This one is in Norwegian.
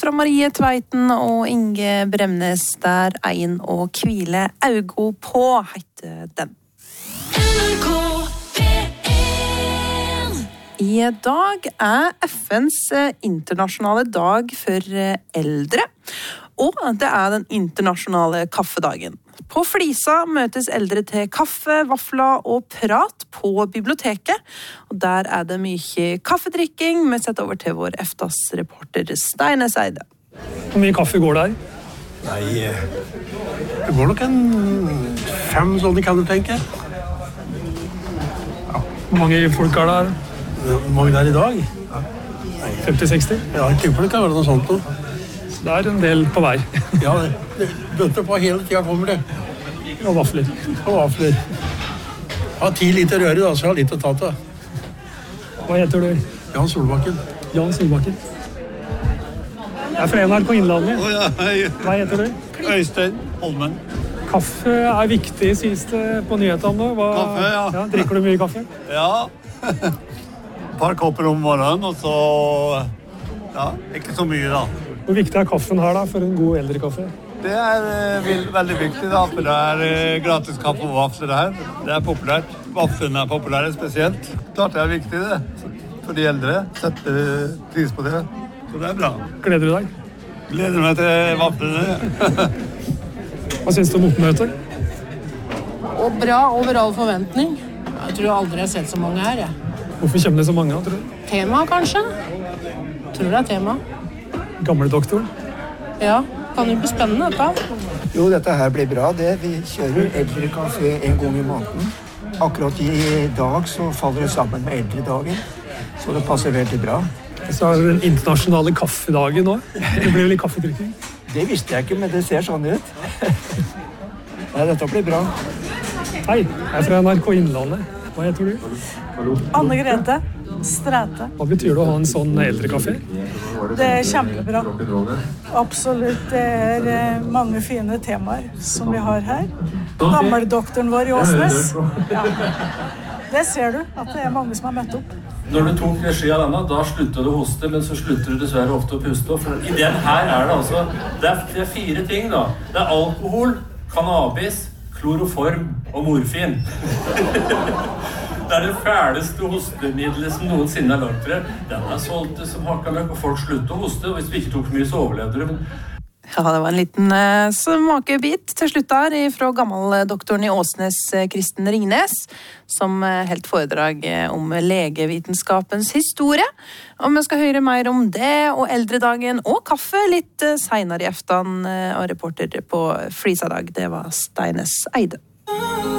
Trond Marie Tveiten og Inge Bremnes der ein og kvile augo på heter den. I dag FNs internasjonale dag for eldre, og det den internasjonale kaffedagen. På Flisa møtes eldre til kaffe, vafler og prat på biblioteket, og der det mye kaffedrikking. Vi setter over til vår EFTAS-reporter Steines Eide. Hvor mye kaffe går der? Nei, det går nok 5 sånne, kan du tenke. Ja. Hvor mange folk der? Hvor mange der i dag? 50-60? Ja, jeg tipper det kan være noe sånt. Så det en del på vei. Ja, det bøtter på hele tiden kommer det. Og vafler. Og vafler. Ja, 10 liter røre da, så jeg har litt å ta til. Hva heter du? Jan Solbakken. Jan Solbakken. Jeg fra NRK Innlandet. Ja, hei. Hva heter du? Øystein Holmen. Kaffe viktig, sies det på nyhetene. Kaffe, ja. Ja. Drikker du mye kaffe? Ja. Et par kopper om morgenen, og så... Ja, ikke så mye da. Hvor viktig kaffen her da, for en god eldre kaffe? Det veldig viktig da, for det gratis kaffe og vafler her. Det populært. Vaflene populære spesielt. Klart det viktig det, for de eldre. Setter pris på det. Så det bra. Gleder du deg? Gleder meg til vaflene. Hva synes du om oppmøtet? Og bra over all forventning. Jeg tror aldri jeg har sett så mange her, jeg. Hvorfor kommer det så mange, tror du? Tema, kanskje? Tror det tema. Gamle doktoren? Ja, kan jo bli spennende dette. Jo, dette her blir bra det. Vi kjører eldre kafé en gang i måneden. Akkurat i dag så faller det sammen med eldredagen, så det passer veldig bra. Så det den internasjonale kaffedagen nå. Det blir vel litt kaffedrikking? Det visste jeg ikke, men det ser sånn ut. Nei, dette blir bra. Hei, jeg fra NRK Innlandet. Hva heter du? Anne Grete Stræte. Hva betyr det å ha en sånn eldre kafé? Det kjempebra. Absolutt, det mange fine temaer som vi har her. Gammeldoktoren vår i Åsnes. Ja. Det ser du, at det mange som har møtt opp. Når du tok regi av denne, da sluttet du å hoste, men så slutter du dessverre ofte å puste. For i den her det altså, det 4 ting da. Det alkohol, cannabis, kloroform og morfin. Det det fæleste hostemiddelet som noensinne lagt til det. Den solgt som hakkaløk, og folk sluttet å hoste, og hvis vi ikke tok mye så overlevde det. Ja, det var en liten smakebit til slutt der fra gammeldoktoren i Åsnes, Kristen Ringnes, som helt foredrag om legevitenskapens historie. Og vi skal høre mer om det og eldredagen og kaffe litt senere i eftan, og reporter på Flisadag, det var Steines Eide.